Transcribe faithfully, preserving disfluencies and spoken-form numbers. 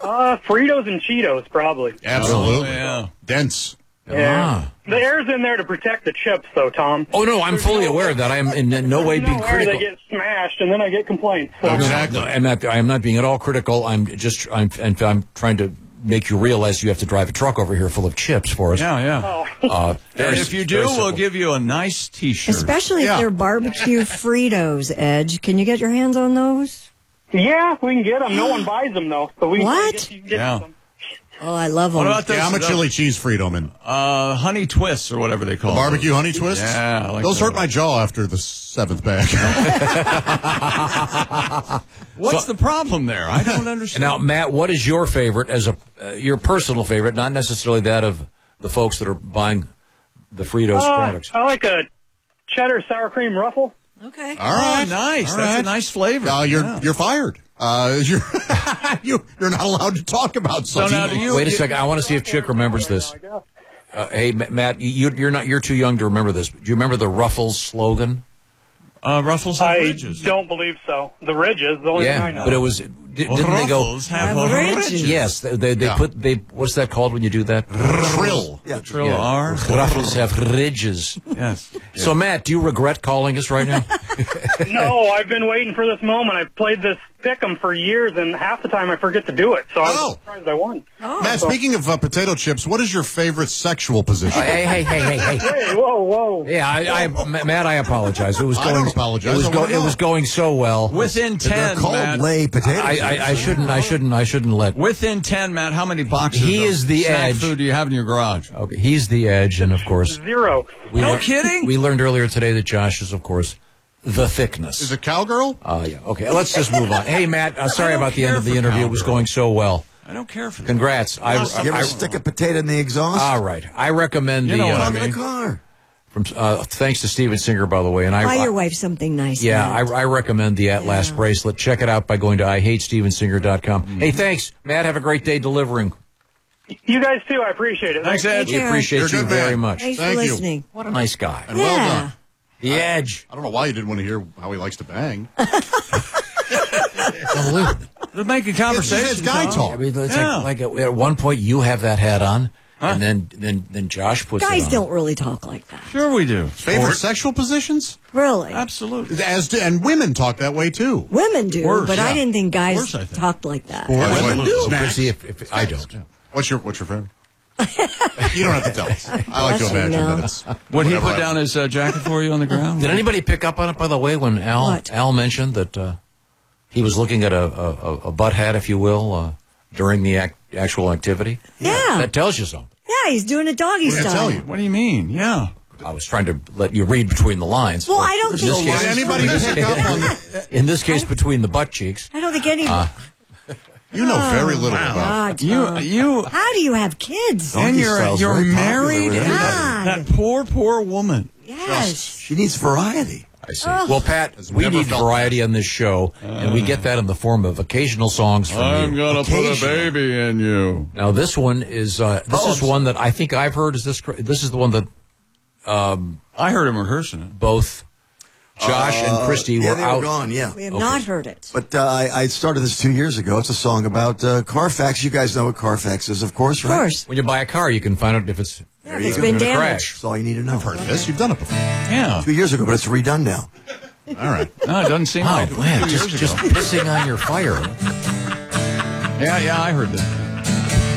Uh, Fritos and Cheetos, probably. Absolutely. Oh, yeah. Dense. Yeah. Ah. The air's in there to protect the chips, though, Tom. Oh, no, I'm There's fully no aware of that. I am in no way There's being no air, critical. they get smashed, and then I get complaints. So. Exactly. No, I'm not. I am not being at all critical. I'm just. I'm. And I'm trying to make you realize you have to drive a truck over here full of chips for us. Yeah, yeah. Oh. Uh, And very- if you do, very we'll simple. give you a nice T-shirt. Especially Yeah. if they're barbecue Fritos, Edge. Can you get your hands on those? Yeah, we can get them. No one buys them, though. So we What? Can get, you can get Yeah. them. Oh, I love them. What about those? Yeah, I'm a those, chili cheese Frito man. Uh, honey twists or whatever they call them. Barbecue honey twists? Yeah, I like those those. hurt my jaw after the seventh bag. What's the problem there? I don't understand. Now, Matt, what is your favorite as a uh, your personal favorite, not necessarily that of the folks that are buying the Fritos Uh, products? I like a cheddar sour cream ruffle. Okay. All right. Oh, nice. All That's right. a nice flavor. Uh, you're Yeah. you're fired. Uh, you're you, you're not allowed to talk about So something. now, do you- Wait a second. I want to see if Chick remembers this. Uh, hey, Ma- Matt, you, you're not. You're too young to remember this. Do you remember the Ruffles slogan? Uh, Ruffles have I ridges. don't believe so. The ridges, the only thing I Yeah, know. but it was. Did, didn't they go? Ruffles have Have ridges. ridges. Yes, they they, they Yeah. put they. What's that called when you do that? Trill. Yeah. Trill Yeah. R. Ruffles have ridges. Yes. So, Matt, do you regret calling us right now? No, I've been waiting for this moment. I've played this pick'em for years, and half the time I forget to do it. So I was Oh. surprised I won. Matt, speaking of uh, potato chips, what is your favorite sexual position? hey, hey, hey, hey, hey. Hey, whoa, whoa. Yeah, I, I, Matt, I apologize. It was I going. don't apologize. It was, I go, wanna it know. was going so well. Within They're ten, called Matt. lay potato I, chips. I, I shouldn't. I shouldn't. I shouldn't let. Within ten, Matt, how many boxes He of is the snack edge. food do you have in your garage? Okay, he's the edge, and of course, Zero. we No lear- kidding? We learned earlier today that Josh is, of course, the thickness. Is it cowgirl? Uh, yeah. Okay, let's just move on. Hey, Matt, uh, sorry don't about the end care of the for interview. It was cowgirl. going so well. I don't care for that. Congrats. I, You ever I, stick a potato in the exhaust? all right. I recommend You the. know what uh, I I'm in mean. the car. From uh, thanks to Steven Singer, by the way, and I. Buy I- your wife something nice. Yeah, I, Matt. I recommend the At Last Yeah. bracelet. Check it out by going to I hate steven singer dot com. Mm-hmm. Hey, thanks, Matt. Have a great day delivering. You guys, too. I appreciate it. Thanks, Ed. We Take care. appreciate You're you a good man. very much. Thanks Thank for you. listening. What a nice guy. And well Yeah. done. The Edge. I don't know why you didn't want to hear how he likes to bang. Let's make a conversation. It's guy Tom. talk. I mean, it's Yeah. like, like at, at one point you have that hat on, and then then then Josh puts it Guys on. don't really talk like that. Sure we do. Favorite sexual positions? Really. Absolutely. As do, and women talk that way too. Women do, Worse, but I yeah. didn't think guys Worse, I think. talked like that. Women do. Let's see if, if I don't. What's your What's your favorite? You don't have to tell us. I like to Bless you, imagine no. that it's. Would he whatever put I- down his uh, jacket for you on the ground? Did anybody pick up on it, by the way, when Al What? Al mentioned that uh, he was looking at a, a, a butt hat, if you will, uh, during the act, actual activity? Yeah. That tells you something. Yeah, he's doing a doggy What did it style. tell you? What do you mean? Yeah. I was trying to let you read between the lines. Well, but I don't in think- this No case, Did anybody pick up on the, in this case between the butt cheeks. I don't think any. You know very little about. God, You, Tom. you, How do you have kids? and Donkey you're style's you're very popular married. with and everybody. that, that poor, poor woman. Yes. She needs variety. I see. Well, Pat, we never need felt variety on this show, and we get that in the form of occasional songs from I'm you. gonna put a Occasional. baby in you. Now, this one is uh, this Oh, is one that I think I've heard. Is this cor- this is the one that I heard him rehearsing it. both Josh and Christy yeah, were they out. were gone, yeah. We have not heard it. But uh, I, I started this two years ago. It's a song about uh, Carfax. You guys know what Carfax is, of course, Of right? course. When you buy a car, you can find out if it's Yeah, if it's if been it's a damaged. crash. That's all you need to know. I've heard this. You've done it before. Yeah. Two years ago, but it's redone now. All right. No, it doesn't seem Oh like it. man, Two just years just ago. pissing on your fire. Yeah, yeah, I heard that.